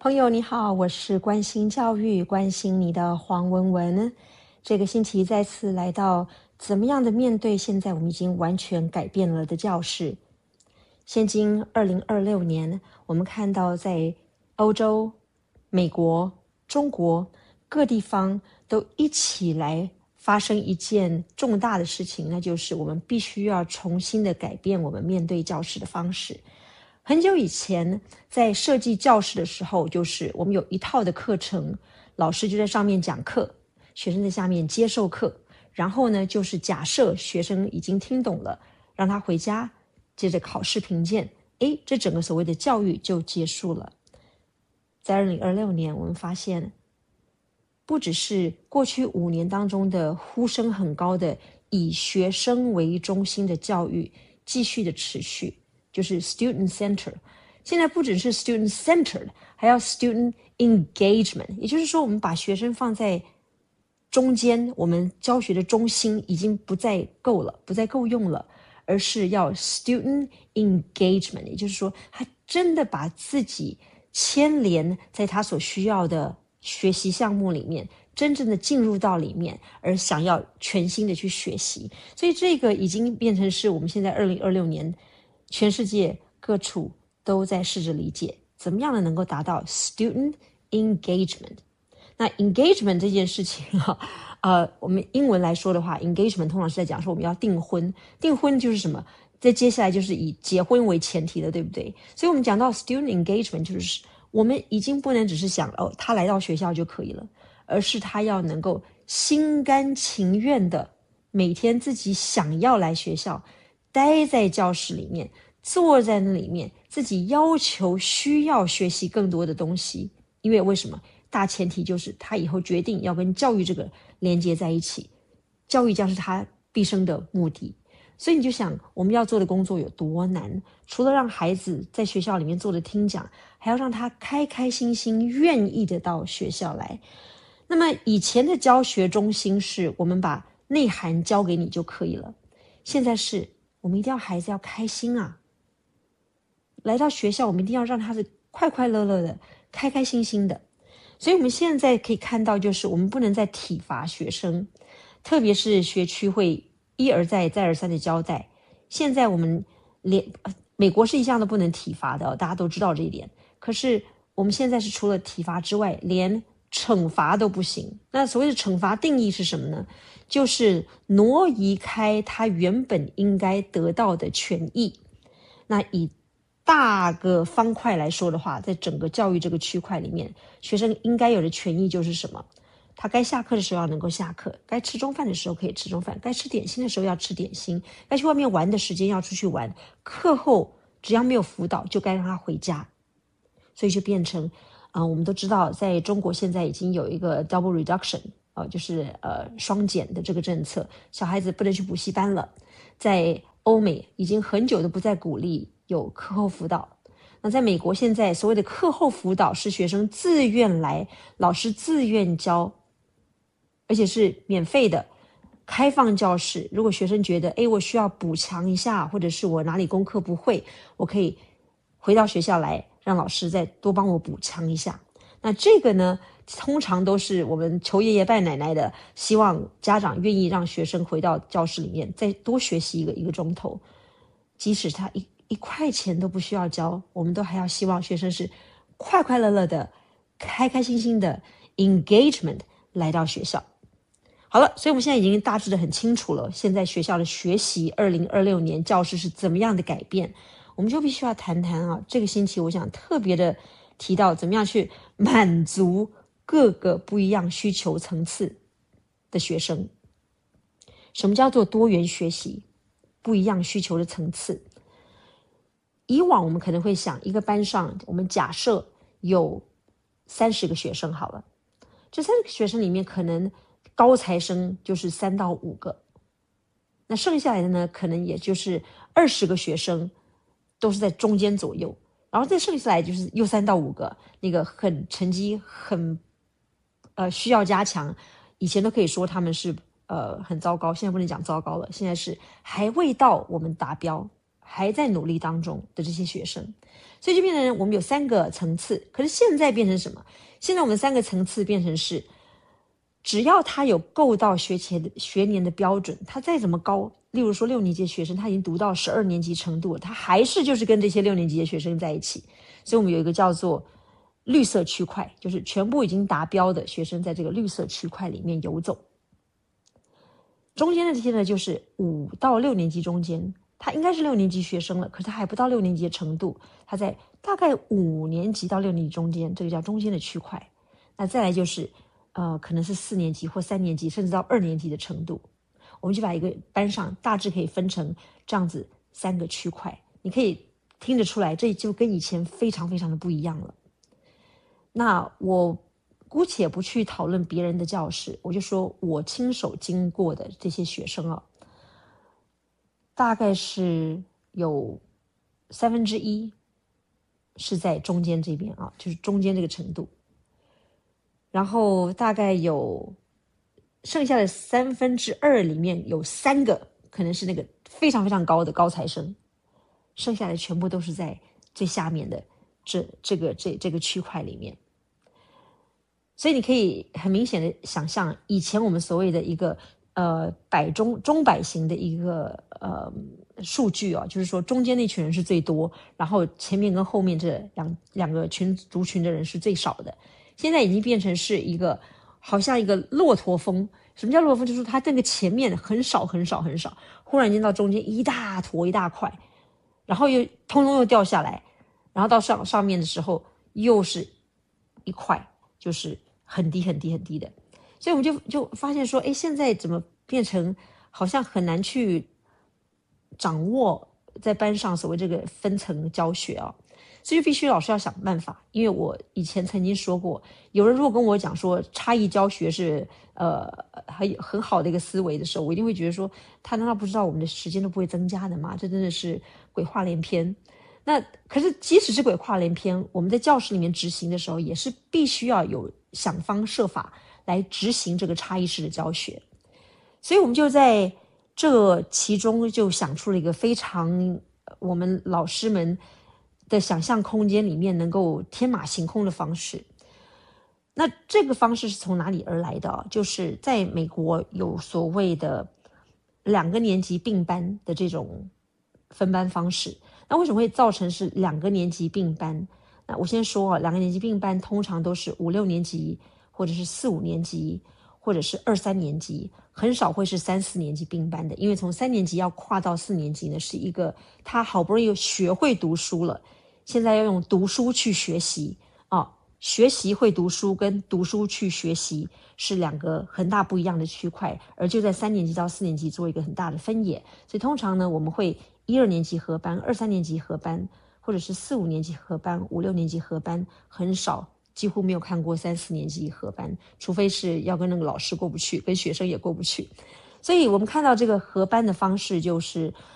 朋友你好，我是关心教育、关心你的黄文文。这个星期再次来到怎么样的面对现在我们已经完全改变了的教室。现今2026年，我们看到在欧洲、美国、中国各地方都一起来发生一件重大的事情，那就是我们必须要重新的改变我们面对教室的方式。很久以前在设计教室的时候，就是我们有一套的课程，老师就在上面讲课，学生在下面接受课，然后呢就是假设学生已经听懂了，让他回家接着考试评鉴，这整个所谓的教育就结束了。在2026年，我们发现不只是过去5年当中的呼声很高的以学生为中心的教育继续的持续，就是 student center， 现在不只是 student centered， 还要 student engagement， 也就是说我们把学生放在中间，我们教学的中心已经不再够了，不再够用了，而是要 student engagement， 也就是说他真的把自己牵连在他所需要的学习项目里面，真正的进入到里面，而想要全心的去学习。所以这个已经变成是我们现在2026年全世界各处都在试着理解怎么样的能够达到 student engagement。 那 engagement 这件事情我们英文来说的话， engagement 通常是在讲说我们要订婚，订婚就是什么，在接下来就是以结婚为前提的，对不对？所以我们讲到 student engagement， 就是我们已经不能只是想他来到学校就可以了，而是他要能够心甘情愿的每天自己想要来学校，待在教室里面，坐在那里面，自己要求需要学习更多的东西。因为为什么？大前提就是他以后决定要跟教育这个连接在一起，教育将是他毕生的目的。所以你就想我们要做的工作有多难，除了让孩子在学校里面做的听讲，还要让他开开心心愿意的到学校来。那么以前的教学中心是我们把内涵教给你就可以了，现在是我们一定要孩子要开心啊，来到学校我们一定要让他是快快乐乐的，开开心心的。所以我们现在可以看到，就是我们不能再体罚学生，特别是学区会一而再再而三的交代。现在我们美国是一向都不能体罚的，大家都知道这一点。可是我们现在是除了体罚之外，连惩罚都不行。那所谓的惩罚定义是什么呢？就是挪移开他原本应该得到的权益。那以大个方块来说的话，在整个教育这个区块里面，学生应该有的权益就是什么？他该下课的时候要能够下课，该吃中饭的时候可以吃中饭，该吃点心的时候要吃点心，该去外面玩的时间要出去玩，课后只要没有辅导就该让他回家。所以就变成我们都知道在中国现在已经有一个 double reduction，就是双减的这个政策，小孩子不能去补习班了。在欧美已经很久都不再鼓励有课后辅导。那在美国现在所谓的课后辅导是学生自愿来，老师自愿教，而且是免费的，开放教室。如果学生觉得我需要补强一下，或者是我哪里功课不会，我可以回到学校来，让老师再多帮我补强一下。那这个呢，通常都是我们求爷爷拜奶奶的，希望家长愿意让学生回到教室里面再多学习一个钟头，即使他一块钱都不需要交，我们都还要希望学生是快快乐乐的，开开心心的 engagement 来到学校。好了，所以我们现在已经大致的很清楚了，现在学校的学习2026年教室是怎么样的改变，我们就必须要谈谈这个星期我想特别的提到怎么样去满足各个不一样需求层次的学生。什么叫做多元学习？不一样需求的层次。以往我们可能会想，一个班上我们假设有30个学生好了，这30个学生里面可能高材生就是3到5个，那剩下来的呢，可能也就是20个学生都是在中间左右，然后再剩下来就是又3到5个那个成绩很需要加强，以前都可以说他们是很糟糕，现在不能讲糟糕了，现在是还未到我们达标，还在努力当中的这些学生。 所以就变成我们有3个层次。可是现在变成什么？现在我们3个层次变成是，只要他有够到学年的标准，他再怎么高，例如说6年级的学生他已经读到12年级程度了，他还是就是跟这些6年级的学生在一起。所以我们有一个叫做绿色区块，就是全部已经达标的学生在这个绿色区块里面游走。中间的这些呢，就是5到6年级中间，他应该是6年级学生了，可是他还不到6年级的程度，他在大概5年级到6年级中间，这个叫中间的区块。那再来就是可能是4年级或3年级，甚至到2年级的程度。我们就把一个班上大致可以分成这样子3个区块，你可以听得出来，这就跟以前非常非常的不一样了。那我姑且不去讨论别人的教室，我就说我亲手经过的这些学生大概是有1/3是在中间这边就是中间这个程度，然后大概有剩下的2/3里面有3个可能是那个非常非常高的高材生，剩下的全部都是在最下面的这个区块里面。所以你可以很明显的想象，以前我们所谓的一个中百型的一个数据就是说中间那群人是最多，然后前面跟后面这两个族群的人是最少的。现在已经变成是一个好像一个骆驼峰。什么叫骆驼峰？就是它这个前面很少很少很少，忽然间到中间一大坨一大块，然后又通通又掉下来，然后到上面的时候又是一块，就是很低很低很低的。所以我们就发现说，现在怎么变成好像很难去掌握在班上所谓这个分层教学所以必须老师要想办法。因为我以前曾经说过，有人如果跟我讲说差异教学是很好的一个思维的时候，我一定会觉得说，他难道不知道我们的时间都不会增加的吗？这真的是鬼话连篇。那可是即使是鬼话连篇，我们在教室里面执行的时候，也是必须要有想方设法来执行这个差异式的教学。所以我们就在这其中就想出了一个非常我们老师们的想象空间里面能够天马行空的方式。那这个方式是从哪里而来的？就是在美国有所谓的2个年级并班的这种分班方式。那为什么会造成是2个年级并班？那我先说2个年级并班通常都是5、6年级，或者是4、5年级，或者是2、3年级，很少会是3、4年级并班的。因为从3年级要跨到4年级呢，是一个他好不容易学会读书了，现在要用读书去学习学习会读书跟读书去学习是2个很大不一样的区块，而就在3年级到4年级做一个很大的分野。所以通常呢，我们会1、2年级合班，2、3年级合班，或者是4、5年级合班，5、6年级合班，很少，几乎没有看过3、4年级合班，除非是要跟那个老师过不去，跟学生也过不去。所以我们看到这个合班的方式就是